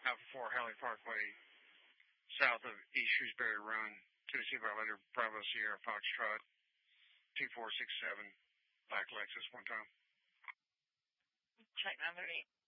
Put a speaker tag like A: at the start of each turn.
A: out 4 Halley Parkway, south of East Shrewsbury Run, Tennessee Violator, Bravo Sierra Foxtrot, 2467, black Lexus one time.
B: Check 938.